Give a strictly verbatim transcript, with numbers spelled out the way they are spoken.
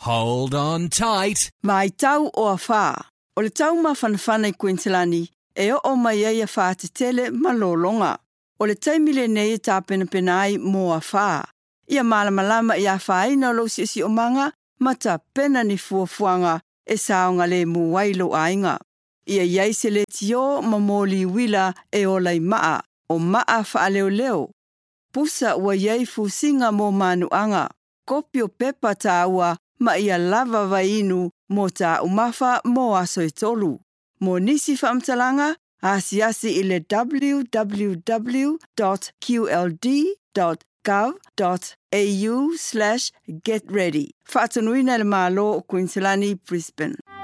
Hold on tight. Mai tau o a whā. O le tau mawhanawhana I Quintilani, e o o mai ai a whā te tele malolonga. O le taimile nei e tā pena pena ai mō a whā. Ia malamalama I a whāina lo si si o manga, ma tā pena ni fuafuanga e saonga le muwailo ainga. Ia iai se le tio ma mōli wila e o lai maa, o maa wha leo leo. Pusa ua iai fusinga mō manuanga. Kopio pepa tā ua ma ia lava vainu mō tā umafa mō aso e tolu. Mō nisi whaamtalanga, asi asi I le w w w dot q l d dot gov dot a u slash get ready. Whaatanuina le mālo o Quintilani, Brisbane.